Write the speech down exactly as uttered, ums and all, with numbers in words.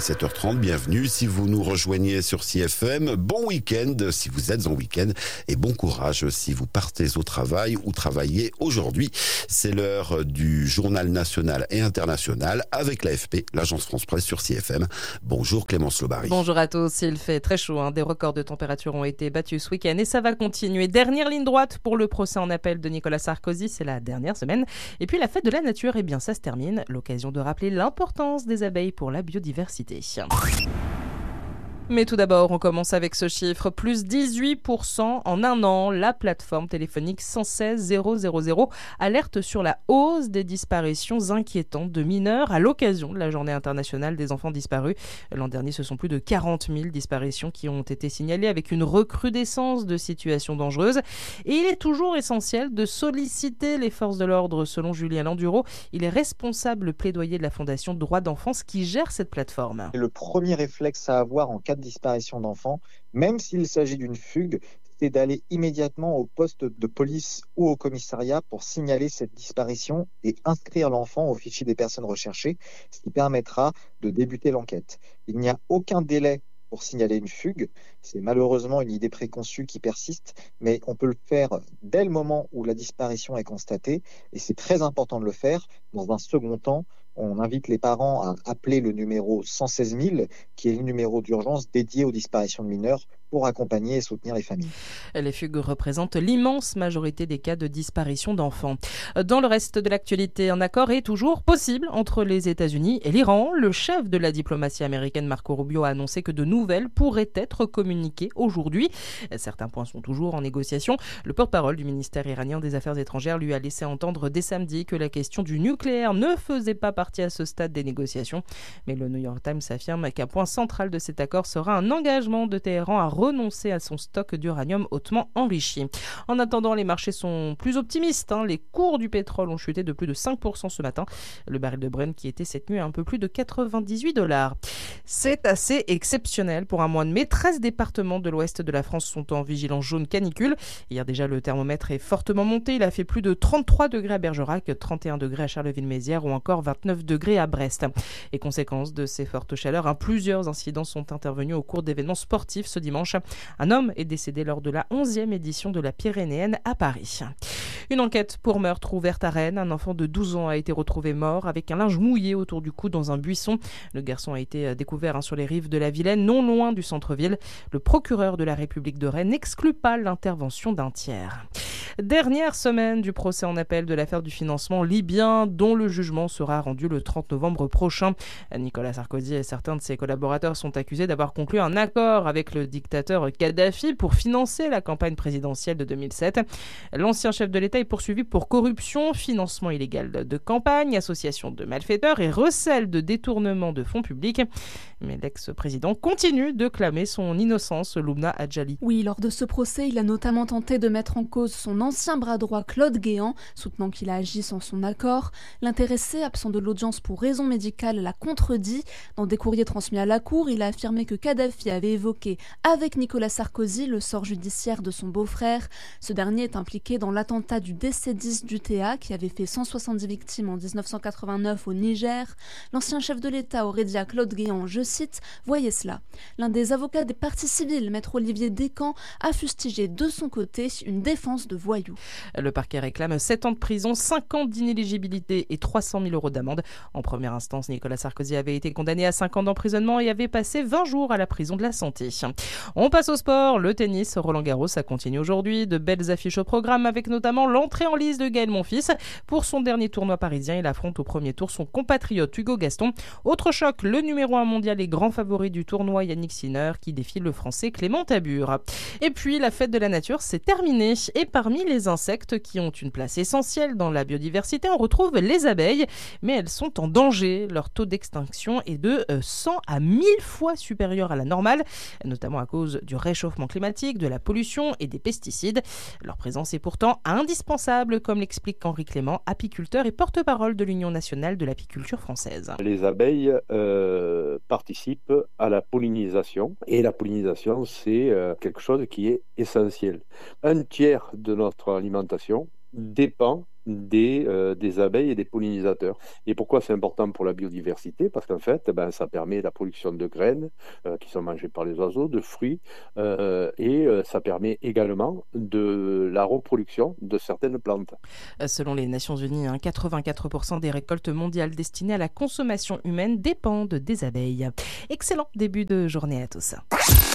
sept heures trente, bienvenue. Si vous nous rejoignez sur C F M, bon week-end si vous êtes en week-end et bon courage si vous partez au travail ou travaillez aujourd'hui. C'est l'heure du journal national et international avec l'A F P, l'agence France Presse sur C F M. Bonjour Clémence Lobary. Bonjour à tous, il fait très chaud, hein. Des records de température ont été battus ce week-end et ça va continuer. Dernière ligne droite pour le procès en appel de Nicolas Sarkozy, c'est la dernière semaine. Et puis la fête de la nature, eh bien ça se termine. L'occasion de rappeler l'importance des abeilles pour la biodiversité. Mais tout d'abord, on commence avec ce chiffre, plus dix-huit pour cent en un an. La plateforme téléphonique un six zéro zéro zéro alerte sur la hausse des disparitions inquiétantes de mineurs à l'occasion de la Journée internationale des enfants disparus. L'an dernier, ce sont plus de quarante mille disparitions qui ont été signalées avec une recrudescence de situations dangereuses. Et il est toujours essentiel de solliciter les forces de l'ordre. Selon Julien Landuro, il est responsable plaidoyer de la Fondation Droits d'Enfance qui gère cette plateforme. Le premier réflexe à avoir en cas de disparition d'enfants, même s'il s'agit d'une fugue, c'est d'aller immédiatement au poste de police ou au commissariat pour signaler cette disparition et inscrire l'enfant au fichier des personnes recherchées, ce qui permettra de débuter l'enquête. Il n'y a aucun délai pour signaler une fugue. C'est malheureusement une idée préconçue qui persiste, mais on peut le faire dès le moment où la disparition est constatée et c'est très important de le faire. Dans un second temps, on invite les parents à appeler le numéro cent seize mille, qui est le numéro d'urgence dédié aux disparitions de mineurs, pour accompagner et soutenir les familles. Les fugues représentent l'immense majorité des cas de disparition d'enfants. Dans le reste de l'actualité, un accord est toujours possible entre les États-Unis et l'Iran. Le chef de la diplomatie américaine, Marco Rubio, a annoncé que de nouvelles pourraient être communiquées aujourd'hui. Certains points sont toujours en négociation. Le porte-parole du ministère iranien des Affaires étrangères lui a laissé entendre dès samedi que la question du nucléaire ne faisait pas partie à ce stade des négociations. Mais le New York Times affirme qu'un point central de cet accord sera un engagement de Téhéran à renoncer à son stock d'uranium hautement enrichi. En attendant, les marchés sont plus optimistes. Hein. Les cours du pétrole ont chuté de plus de cinq pour cent ce matin. Le baril de Brent qui était cette nuit à un peu plus de quatre-vingt-dix-huit dollars. C'est assez exceptionnel pour un mois de mai. treize départements de l'ouest de la France sont en vigilance jaune canicule. Hier déjà, le thermomètre est fortement monté. Il a fait plus de trente-trois degrés à Bergerac, trente et un degrés à Charleville-Mézières ou encore vingt-neuf degrés à Brest. Et conséquence de ces fortes chaleurs, hein, plusieurs incidents sont intervenus au cours d'événements sportifs ce dimanche. Un homme est décédé lors de la onzième édition de la Pyrénéenne à Paris. Une enquête pour meurtre ouverte à Rennes. Un enfant de douze ans a été retrouvé mort avec un linge mouillé autour du cou dans un buisson. Le garçon a été découvert hein, sur les rives de la Vilaine, non loin du centre-ville. Le procureur de la République de Rennes n'exclut pas l'intervention d'un tiers. Dernière semaine du procès en appel de l'affaire du financement libyen dont le jugement sera rendu le trente novembre prochain. Nicolas Sarkozy et certains de ses collaborateurs sont accusés d'avoir conclu un accord avec le dictateur Kadhafi pour financer la campagne présidentielle de deux mille sept. L'ancien chef de l'État est poursuivi pour corruption, financement illégal de campagne, association de malfaiteurs et recel de détournement de fonds publics. Mais l'ex-président continue de clamer son innocence, Loubna Adjali. Oui, lors de ce procès, il a notamment tenté de mettre en cause son ancien bras droit Claude Guéant, soutenant qu'il a agi sans son accord. L'intéressé, absent de l'audience pour raison médicale, l'a contredit. Dans des courriers transmis à la Cour, il a affirmé que Kadhafi avait évoqué avec Nicolas Sarkozy le sort judiciaire de son beau-frère. Ce dernier est impliqué dans l'attentat du D C dix du T A qui avait fait cent soixante-dix victimes en dix-neuf cent quatre-vingt-neuf au Niger. L'ancien chef de l'État aurait dit à Claude Guéant, je cite, « Voyez cela ». L'un des avocats des parties civiles, maître Olivier Descamps, a fustigé de son côté une défense de voyous. Le parquet réclame sept ans de prison, cinq ans d'inéligibilité et trois cent mille euros d'amende. En première instance, Nicolas Sarkozy avait été condamné à cinq ans d'emprisonnement et avait passé vingt jours à la prison de la Santé. On passe au sport. Le tennis, Roland Garros, ça continue aujourd'hui. De belles affiches au programme avec notamment l'entrée en lice de Gaël Monfils. Pour son dernier tournoi parisien, il affronte au premier tour son compatriote Hugo Gaston. Autre choc, le numéro un mondial et grand favori du tournoi Yannick Sinner qui défie le français Clément Tabur. Et puis la fête de la nature, c'est terminé. Et parmi les insectes qui ont une place essentielle dans la biodiversité, on retrouve les abeilles. Mais elles sont en danger. Leur taux d'extinction est de cent à mille fois supérieur à la normale, notamment à cause du réchauffement climatique, de la pollution et des pesticides. Leur présence est pourtant indispensable, comme l'explique Henri Clément, apiculteur et porte-parole de l'Union nationale de l'apiculture française. Les abeilles euh, participent à la pollinisation et la pollinisation, c'est euh, quelque chose qui est essentiel. Un tiers de notre alimentation dépend des, euh, des abeilles et des pollinisateurs. Et pourquoi c'est important pour la biodiversité? Parce qu'en fait, ben, ça permet la production de graines euh, qui sont mangées par les oiseaux, de fruits, euh, et euh, ça permet également de la reproduction de certaines plantes. Selon les Nations Unies, hein, quatre-vingt-quatre pour cent des récoltes mondiales destinées à la consommation humaine dépendent des abeilles. Excellent début de journée à tous.